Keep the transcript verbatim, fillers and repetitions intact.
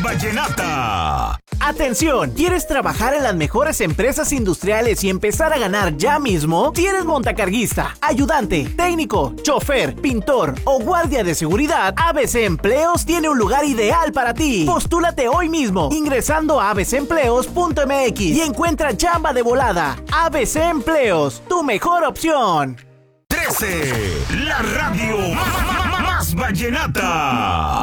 vallenata. ¡Atención! ¿Quieres trabajar en las mejores empresas industriales y empezar a ganar ya mismo? Si eres montacarguista, ayudante, técnico, chofer, pintor o guardia de seguridad, A B C Empleos tiene un lugar ideal para ti. Postúlate hoy mismo ingresando a a b c empleos punto m x y encuentra chamba de volada. A B C Empleos, tu mejor opción. trece, la radio más vallenata.